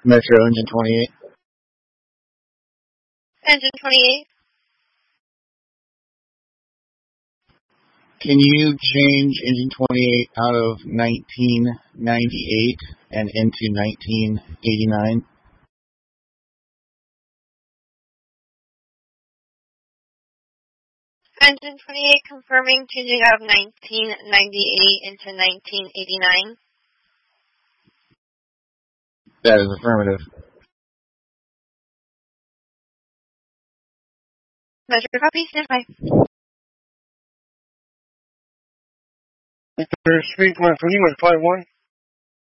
Metro engine 28. Engine 28. Can you change engine 28 out of 1998 and into 1989? Engine 28 confirming changing out of 1998 into 1989. That is affirmative. Measure copy, stand by. Victor, speak 1 for you at 5-1.